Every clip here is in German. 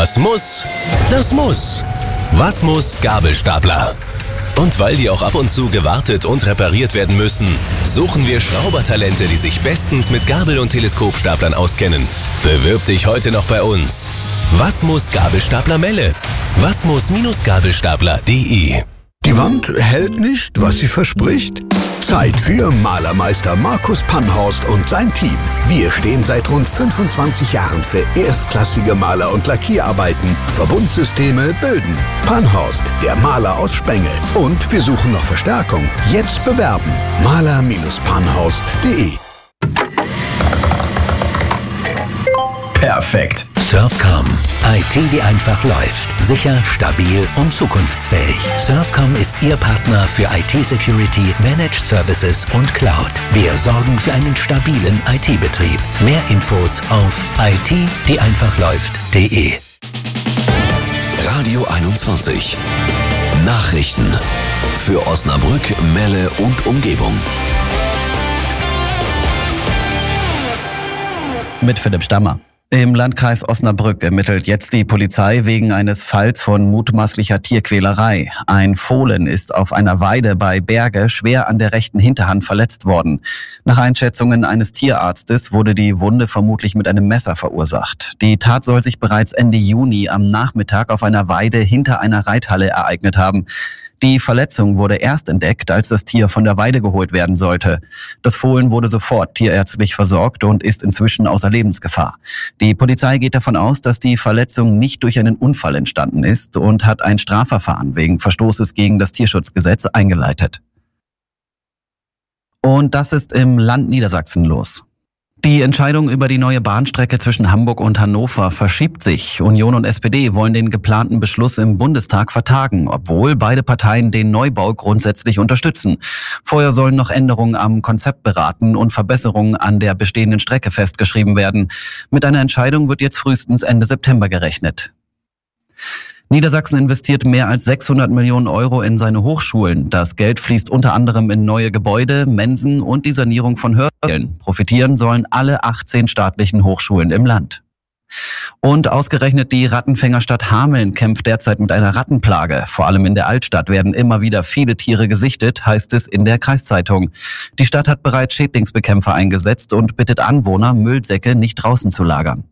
Was muss, das muss. Was muss Gabelstapler? Und weil die auch ab und zu gewartet und repariert werden müssen, suchen wir Schraubertalente, die sich bestens mit Gabel- und Teleskopstaplern auskennen. Bewirb dich heute noch bei uns. Was muss Gabelstapler Melle? wasmuss-gabelstapler.de. Die Wand hält nicht, was sie verspricht? Zeit für Malermeister Markus Panhorst und sein Team. Wir stehen seit rund 25 Jahren für erstklassige Maler- und Lackierarbeiten, Verbundsysteme, Böden. Panhorst, der Maler aus Spenge. Und wir suchen noch Verstärkung. Jetzt bewerben. maler-panhorst.de. Perfekt. Surfcom. IT, die einfach läuft. Sicher, stabil und zukunftsfähig. Surfcom ist Ihr Partner für IT-Security, Managed Services und Cloud. Wir sorgen für einen stabilen IT-Betrieb. Mehr Infos auf it-dieeinfachläuft.de. Radio 21. Nachrichten für Osnabrück, Melle und Umgebung. Mit Philipp Stammer. Im Landkreis Osnabrück ermittelt jetzt die Polizei wegen eines Falls von mutmaßlicher Tierquälerei. Ein Fohlen ist auf einer Weide bei Berge schwer an der rechten Hinterhand verletzt worden. Nach Einschätzungen eines Tierarztes wurde die Wunde vermutlich mit einem Messer verursacht. Die Tat soll sich bereits Ende Juni am Nachmittag auf einer Weide hinter einer Reithalle ereignet haben. Die Verletzung wurde erst entdeckt, als das Tier von der Weide geholt werden sollte. Das Fohlen wurde sofort tierärztlich versorgt und ist inzwischen außer Lebensgefahr. Die Polizei geht davon aus, dass die Verletzung nicht durch einen Unfall entstanden ist und hat ein Strafverfahren wegen Verstoßes gegen das Tierschutzgesetz eingeleitet. Und das ist im Land Niedersachsen los. Die Entscheidung über die neue Bahnstrecke zwischen Hamburg und Hannover verschiebt sich. Union und SPD wollen den geplanten Beschluss im Bundestag vertagen, obwohl beide Parteien den Neubau grundsätzlich unterstützen. Vorher sollen noch Änderungen am Konzept beraten und Verbesserungen an der bestehenden Strecke festgeschrieben werden. Mit einer Entscheidung wird jetzt frühestens Ende September gerechnet. Niedersachsen investiert mehr als 600 Millionen Euro in seine Hochschulen. Das Geld fließt unter anderem in neue Gebäude, Mensen und die Sanierung von Hörsälen. Profitieren sollen alle 18 staatlichen Hochschulen im Land. Und ausgerechnet die Rattenfängerstadt Hameln kämpft derzeit mit einer Rattenplage. Vor allem in der Altstadt werden immer wieder viele Tiere gesichtet, heißt es in der Kreiszeitung. Die Stadt hat bereits Schädlingsbekämpfer eingesetzt und bittet Anwohner, Müllsäcke nicht draußen zu lagern.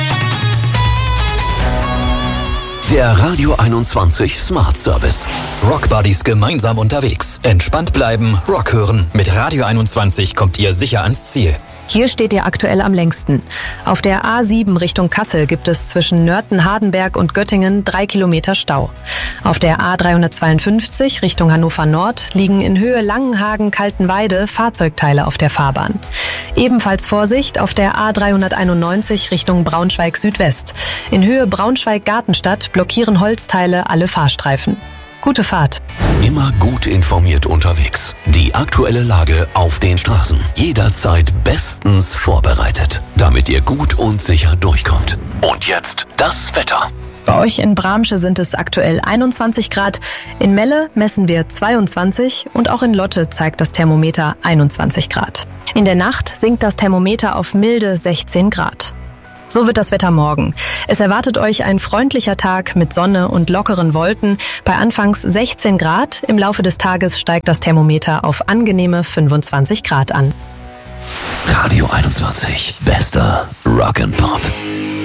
Der Radio 21 Smart Service. Rockbuddies gemeinsam unterwegs. Entspannt bleiben, Rock hören. Mit Radio 21 kommt ihr sicher ans Ziel. Hier steht ihr aktuell am längsten. Auf der A7 Richtung Kassel gibt es zwischen Nörten, Hardenberg und Göttingen 3 Kilometer Stau. Auf der A352 Richtung Hannover Nord liegen in Höhe Langenhagen, Kaltenweide Fahrzeugteile auf der Fahrbahn. Ebenfalls Vorsicht auf der A391 Richtung Braunschweig Südwest. In Höhe Braunschweig-Gartenstadt blockieren Holzteile alle Fahrstreifen. Gute Fahrt. Immer gut informiert unterwegs. Die aktuelle Lage auf den Straßen. Jederzeit bestens vorbereitet, damit ihr gut und sicher durchkommt. Und jetzt das Wetter. Bei euch in Bramsche sind es aktuell 21 Grad. In Melle messen wir 22 und auch in Lotte zeigt das Thermometer 21 Grad. In der Nacht sinkt das Thermometer auf milde 16 Grad. So wird das Wetter morgen. Es erwartet euch ein freundlicher Tag mit Sonne und lockeren Wolken. Bei anfangs 16 Grad. Im Laufe des Tages steigt das Thermometer auf angenehme 25 Grad an. Radio 21. Bester Rock and Pop.